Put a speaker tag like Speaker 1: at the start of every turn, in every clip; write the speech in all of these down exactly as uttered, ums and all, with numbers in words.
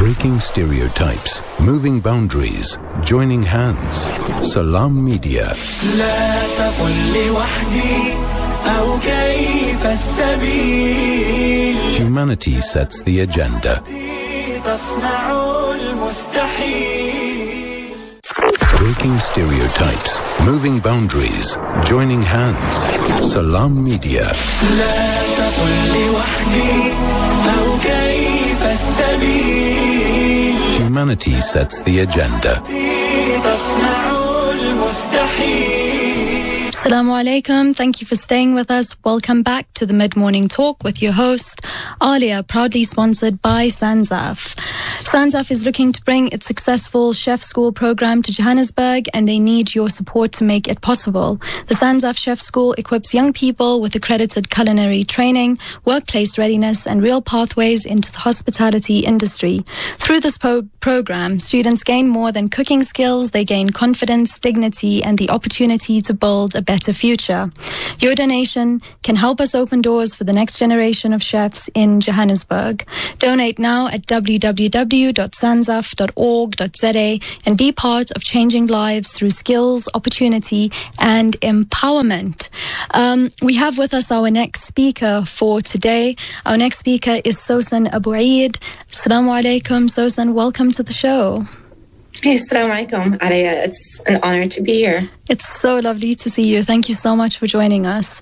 Speaker 1: Breaking stereotypes, moving boundaries, joining hands. Salam Media.
Speaker 2: لا تقل لي وحدي أو كيف السبيل.
Speaker 1: Humanity sets the agenda.
Speaker 2: تصنع المستحيل.
Speaker 1: Breaking stereotypes, moving boundaries, joining hands. Salam Media.
Speaker 2: لا تقل لي وحدي أو كيف السبيل.
Speaker 1: Humanity sets the agenda.
Speaker 2: تصنع المستحيل.
Speaker 3: Assalamu alaikum. Thank you for staying with us. Welcome back to the Mid-Morning Talk with your host, Alia, proudly sponsored by Sanzaf. Sanzaf is looking to bring its successful chef school program to Johannesburg, and they need your support to make it possible. The Sanzaf Chef School equips young people with accredited culinary training, workplace readiness, and real pathways into the hospitality industry. Through this po- program, students gain more than cooking skills. They gain confidence, dignity, and the opportunity to build a better future. Your donation can help us open doors for the next generation of chefs in Johannesburg. Donate now at w w w dot sanzaf dot org dot z a and be part of changing lives through skills, opportunity, and empowerment. Um, we have with us our next speaker for today. Our next speaker is Sosan Abu Eid. Assalamu alaikum, Sosan. Welcome to the show.
Speaker 4: Hey, assalamu alaikum, Araya. It's an honor to be here.
Speaker 3: It's so lovely to see you. Thank you so much for joining us.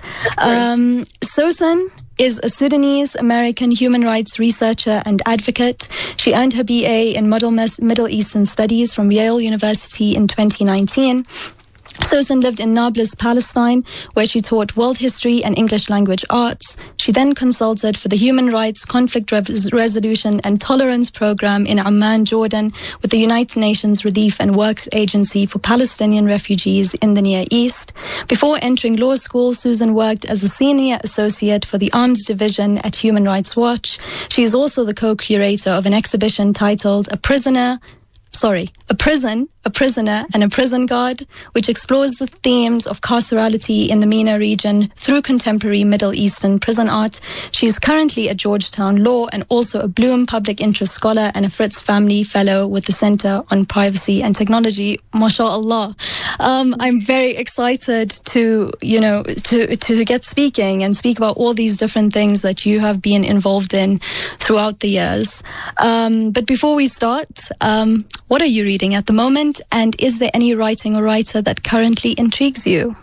Speaker 3: Um, Sosan is a Sudanese-American human rights researcher and advocate. She earned her B A in Middle Eastern Studies from Yale University in twenty nineteen. Sosan lived in Nablus, Palestine, where she taught world history and English language arts. She then consulted for the Human Rights, Conflict Res- Resolution and Tolerance Program in Amman, Jordan, with the United Nations Relief and Works Agency for Palestinian Refugees in the Near East. Before entering law school, Susan worked as a senior associate for the Arms Division at Human Rights Watch. She is also the co-curator of an exhibition titled A Prisoner Sorry, A Prison, A Prisoner, and a Prison Guard, which explores the themes of carcerality in the MENA region through contemporary Middle Eastern prison art. She is currently at Georgetown Law and also a Bloom Public Interest Scholar and a Fritz Family Fellow with the Center on Privacy and Technology. MashaAllah. Um, I'm very excited to, you know, to, to get speaking and speak about all these different things that you have been involved in throughout the years. Um, but before we start, um, what are you reading at the moment? And is there any writing or writer that currently intrigues you?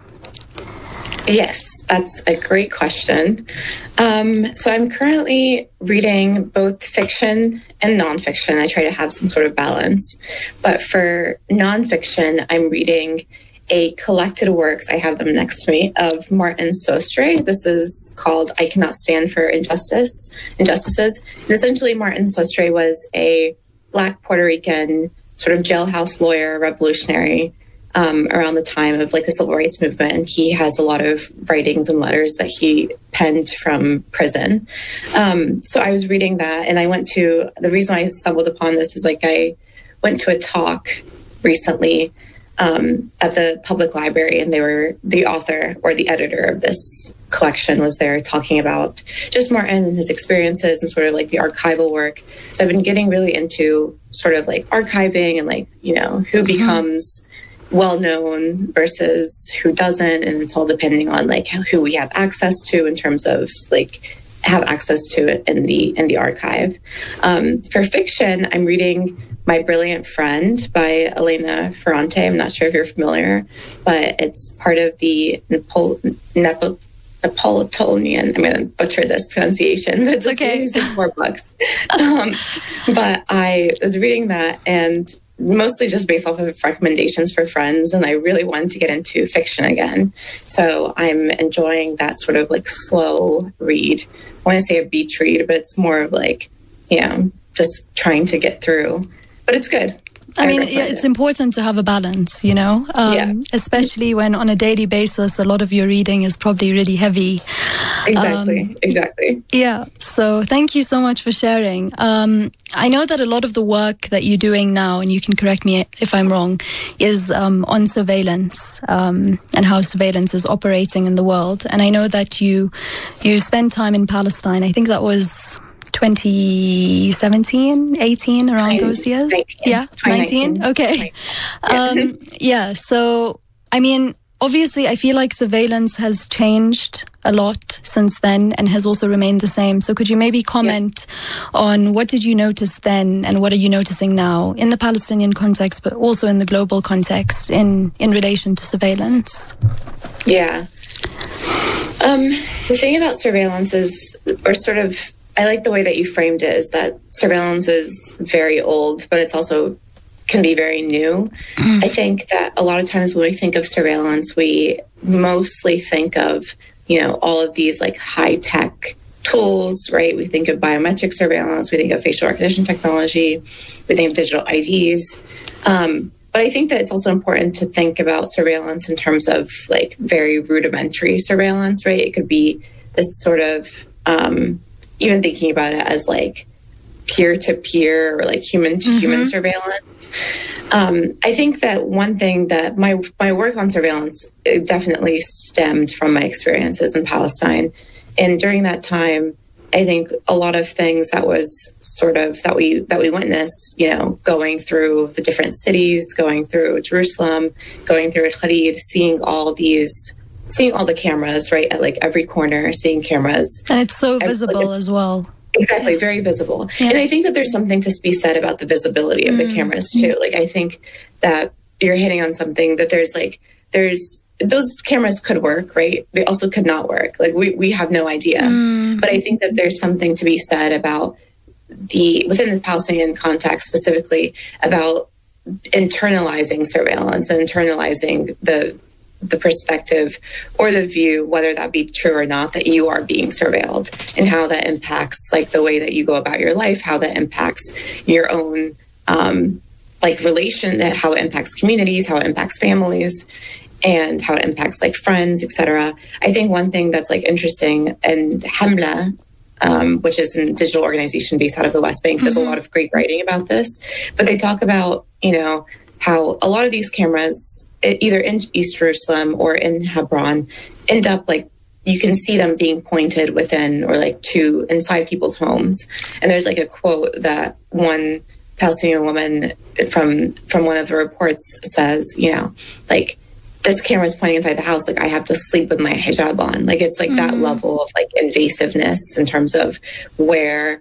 Speaker 4: Yes, that's a great question. Um, so I'm currently reading both fiction and nonfiction. I try to have some sort of balance. But for nonfiction, I'm reading a collected works, I have them next to me, of Martin Sostre. This is called I Cannot Stand for Injustice, Injustices. And essentially, Martin Sostre was a Black Puerto Rican sort of jailhouse lawyer, revolutionary um, around the time of like the civil rights movement. And he has a lot of writings and letters that he penned from prison. Um, so I was reading that, and I went to, the reason I stumbled upon this is like I went to a talk recently um, at the public library, and they were, the author or the editor of this collection was there talking about just Martin and his experiences and sort of like the archival work. So I've been getting really into sort of like archiving and like, you know, who becomes well-known versus who doesn't. And it's all depending on like who we have access to in terms of like have access to it in the, in the archive. Um, for fiction, I'm reading My Brilliant Friend by Elena Ferrante. I'm not sure if you're familiar, but it's part of the Nepal, Nepal, Napolitanian, I'm going to butcher this pronunciation, but it's a
Speaker 3: okay.
Speaker 4: series of four books. Um, but I was reading that, and mostly just based off of recommendations for friends, and I really wanted to get into fiction again. So I'm enjoying that sort of like slow read. I want to say a beach read, but it's more of like, you know, just trying to get through. But it's good.
Speaker 3: I mean, it's
Speaker 4: it.
Speaker 3: important to have a balance, you know, um,
Speaker 4: yeah.
Speaker 3: especially when on a daily basis, a lot of your reading is probably really heavy.
Speaker 4: Exactly,
Speaker 3: um,
Speaker 4: exactly.
Speaker 3: Yeah, so thank you so much for sharing. Um, I know that a lot of the work that you're doing now, and you can correct me if I'm wrong, is um, on surveillance um, and how surveillance is operating in the world. And I know that you you spent time in Palestine. I think that was twenty seventeen, eighteen, around
Speaker 4: nineteen,
Speaker 3: those years?
Speaker 4: nineteen,
Speaker 3: Yeah, nineteen? Okay. Um, yeah, so, I mean, obviously, I feel like surveillance has changed a lot since then and has also remained the same. So could you maybe comment yeah. on what did you notice then and what are you noticing now in the Palestinian context, but also in the global context in, in relation to surveillance?
Speaker 4: Yeah. Um, the thing about surveillance is, or sort of, I like the way that you framed it, is that surveillance is very old, but it's also can be very new. Mm. I think that a lot of times when we think of surveillance, we mostly think of, you know, all of these like high tech tools, right? We think of biometric surveillance, we think of facial recognition technology, we think of digital I Ds. Um, but I think that it's also important to think about surveillance in terms of like very rudimentary surveillance, right? It could be this sort of, um, even thinking about it as like peer-to-peer or like human-to-human mm-hmm. surveillance. Um, I think that one thing that my my work on surveillance it definitely stemmed from my experiences in Palestine. And during that time, I think a lot of things that was sort of that we that we witnessed, you know, going through the different cities, going through Jerusalem, going through Khalid, seeing all these seeing all the cameras, right, at like every corner, seeing cameras.
Speaker 3: And it's so visible like, as well.
Speaker 4: Exactly, yeah. Very visible. Yeah. And I think that there's something to be said about the visibility of mm. the cameras too. Like I think that you're hitting on something that there's like, there's, those cameras could work, right? They also could not work. Like we, we have no idea. Mm. But I think that there's something to be said about the, within the Palestinian context specifically, about internalizing surveillance and internalizing the the perspective or the view, whether that be true or not, that you are being surveilled and how that impacts like the way that you go about your life, how that impacts your own um, like relation, how it impacts communities, how it impacts families, and how it impacts like friends, et cetera. I think one thing that's like interesting, and Hamla, um, which is a digital organization based out of the West Bank, does mm-hmm. a lot of great writing about this, but they talk about, you know, how a lot of these cameras, either in East Jerusalem or in Hebron, end up like you can see them being pointed within or like to inside people's homes. And there's like a quote that one Palestinian woman from from one of the reports says, you know, like this camera is pointing inside the house, like I have to sleep with my hijab on. Like it's like mm-hmm. that level of like invasiveness in terms of where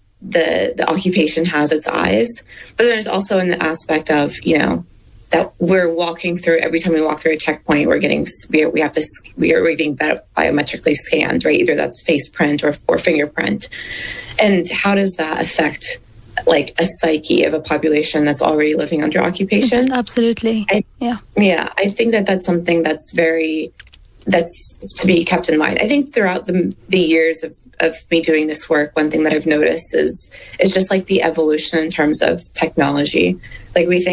Speaker 4: the the occupation has its eyes. But there's also an aspect of, you know, that we're walking through, every time we walk through a checkpoint, we're getting, we, are, we have to, we are getting biometrically scanned, right? Either that's face print or, or fingerprint. And how does that affect like a psyche of a population that's already living under occupation?
Speaker 3: It's absolutely.
Speaker 4: I,
Speaker 3: yeah.
Speaker 4: Yeah. I think that that's something that's very, that's to be kept in mind. I think throughout the the years of, of me doing this work, one thing that I've noticed is, is just like the evolution in terms of technology. Like we think